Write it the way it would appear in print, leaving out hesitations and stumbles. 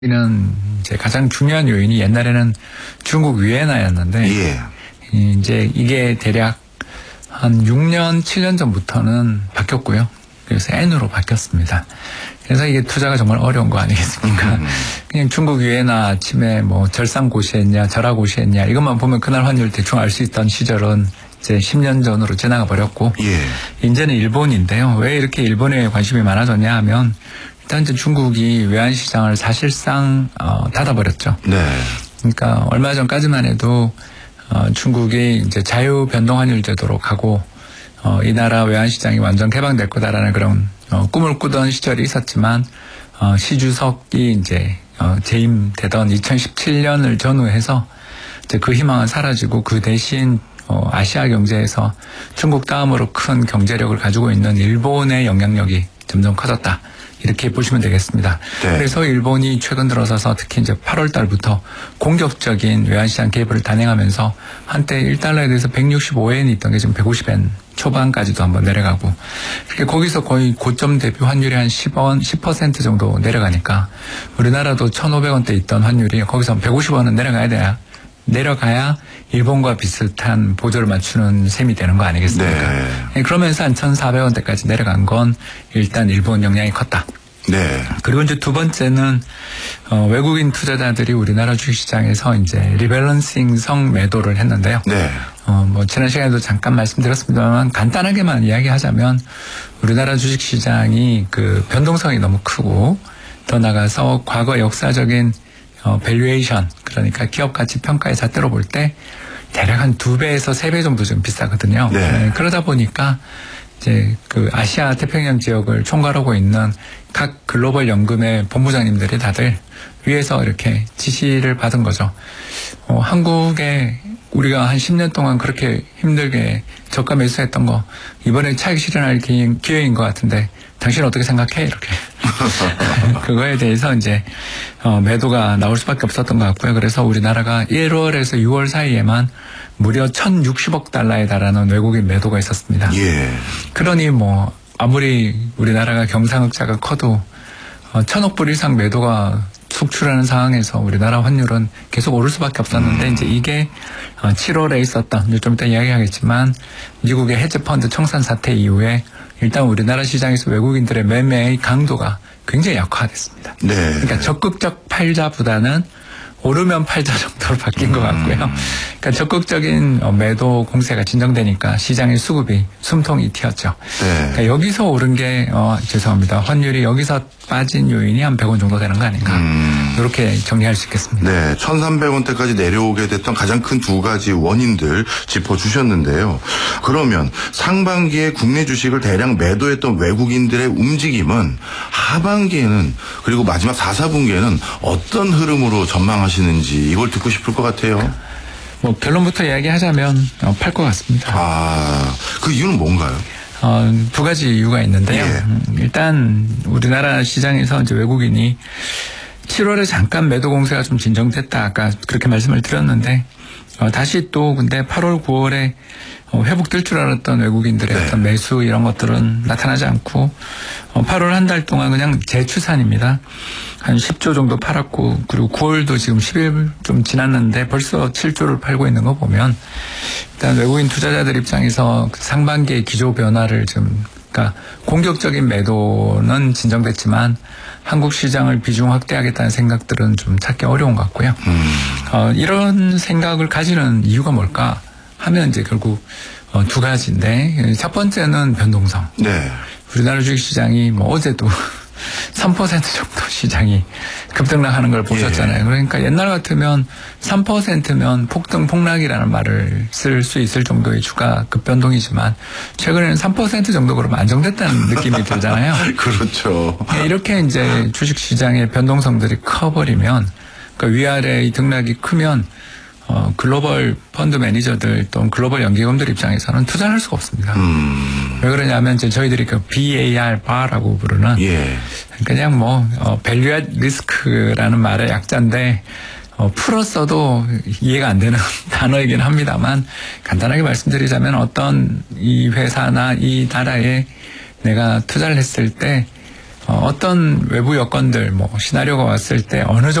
이는 이제 가장 중요한 요인이 옛날에는 중국 위엔화였는데 예. 이제 이게 대략 한 6년, 7년 전부터는 바뀌었고요. 그래서 N으로 바뀌었습니다. 그래서 이게 투자가 정말 어려운 거 아니겠습니까? 그냥 중국 위엔화 아침에 뭐 절상고시했냐, 절하고시했냐 이것만 보면 그날 환율 대충 알 수 있던 시절은 이제 10년 전으로 지나가 버렸고 예. 이제는 일본인데요. 왜 이렇게 일본에 관심이 많아졌냐 하면 일단 이제 중국이 외환시장을 사실상 닫아버렸죠. 네. 그러니까 얼마 전까지만 해도 중국이 이제 자유 변동환율 제도로 가고 이 나라 외환시장이 완전 개방될 거다라는 그런 꿈을 꾸던 시절이 있었지만 시 주석이 이제 재임되던 2017년을 전후해서 이제 그 희망은 사라지고 그 대신 아시아 경제에서 중국 다음으로 큰 경제력을 가지고 있는 일본의 영향력이 점점 커졌다. 이렇게 보시면 되겠습니다. 네. 그래서 일본이 최근 들어서서 특히 이제 8월 달부터 공격적인 외환시장 개입을 단행하면서 한때 1달러에 대해서 165엔이 있던 게 지금 150엔 초반까지도 한번 내려가고 이렇게 거기서 거의 고점 대비 환율이 한 10% 정도 내려가니까 우리나라도 1,500원대 있던 환율이 거기서 150원은 내려가야 일본과 비슷한 보조를 맞추는 셈이 되는 거 아니겠습니까? 네. 그러면서 한 1,400원대까지 내려간 건 일단 일본 영향이 컸다. 네. 그리고 이제 두 번째는 외국인 투자자들이 우리나라 주식시장에서 이제 리밸런싱성 매도를 했는데요. 네. 뭐 지난 시간에도 잠깐 말씀드렸습니다만 간단하게만 이야기하자면 우리나라 주식시장이 그 변동성이 너무 크고 더 나가서 과거 역사적인 밸류에이션 그러니까 기업 가치 평가의 잣대로 볼 때 대략 한 2배에서 3배 정도 좀 비싸거든요. 네. 그러다 보니까 이제 그 아시아 태평양 지역을 총괄하고 있는 각 글로벌 연금의 본부장님들이 다들 위에서 이렇게 지시를 받은 거죠. 한국에 우리가 한 10년 동안 그렇게 힘들게 저가 매수했던 거 이번에 차익 실현할 기회인 것 같은데 당신 어떻게 생각해? 이렇게. 그거에 대해서 이제 매도가 나올 수밖에 없었던 것 같고요. 그래서 우리나라가 1월에서 6월 사이에만 무려 1,060억 달러에 달하는 외국인 매도가 있었습니다. 예. 그러니 뭐 아무리 우리나라가 경상흑자가 커도 1,000억 불 이상 매도가 속출하는 상황에서 우리나라 환율은 계속 오를 수밖에 없었는데 이제 이게 7월에 있었던 좀 이따 이야기하겠지만 미국의 헤지펀드 청산 사태 이후에 일단 우리나라 시장에서 외국인들의 매매의 강도가 굉장히 약화됐습니다. 네. 그러니까 적극적 팔자보다는 오르면 팔자 정도로 바뀐 것 같고요. 그러니까 적극적인 매도 공세가 진정되니까 시장의 수급이 숨통이 튀었죠. 네. 그러니까 여기서 오른 게 죄송합니다. 환율이 여기서 빠진 요인이 한 100원 정도 되는 거 아닌가. 이렇게 정리할 수 있겠습니다. 네. 1,300원대까지 내려오게 됐던 가장 큰 두 가지 원인들 짚어주셨는데요. 그러면 상반기에 국내 주식을 대량 매도했던 외국인들의 움직임은 하반기에는 그리고 마지막 4, 4분기에는 어떤 흐름으로 전망하시는지 이걸 듣고 싶을 것 같아요. 뭐 결론부터 이야기하자면 팔 것 같습니다. 그 이유는 뭔가요? 두 가지 이유가 있는데요. 예. 일단 우리나라 시장에서 이제 외국인이 7월에 잠깐 매도 공세가 좀 진정됐다. 아까 그렇게 말씀을 드렸는데 다시 또 근데 8월, 9월에 회복될 줄 알았던 외국인들의 네. 어떤 매수 이런 것들은 나타나지 않고 8월 한 달 동안 그냥 재추산입니다. 한 10조 정도 팔았고 그리고 9월도 지금 10일 좀 지났는데 벌써 7조를 팔고 있는 거 보면 일단 외국인 투자자들 입장에서 상반기의 기조 변화를 좀 그러니까 공격적인 매도는 진정됐지만 한국 시장을 비중 확대하겠다는 생각들은 좀 찾기 어려운 것 같고요. 이런 생각을 가지는 이유가 뭘까 하면 이제 결국 두 가지인데 첫 번째는 변동성. 네. 우리나라 주식시장이 뭐 어제도 3% 정도 시장이 급등락하는 걸 보셨잖아요. 그러니까 옛날 같으면 3%면 폭등 폭락이라는 말을 쓸 수 있을 정도의 주가 급변동이지만 최근에는 3% 정도 그러면 안정됐다는 느낌이 들잖아요. 그렇죠. 이렇게 이제 주식시장의 변동성들이 커버리면 그러니까 위아래의 등락이 크면 글로벌 펀드 매니저들 또는 글로벌 연기금들 입장에서는 투자를 할 수가 없습니다. 왜 그러냐면 이제 저희들이 그 BAR, 바라고 부르는 예. 그냥 뭐 value at risk라는 말의 약자인데 풀었어도 이해가 안 되는 단어이긴 합니다만 간단하게 말씀드리자면 어떤 이 회사나 이 나라에 내가 투자를 했을 때 어떤 외부 여건들, 뭐 시나리오가 왔을 때 어느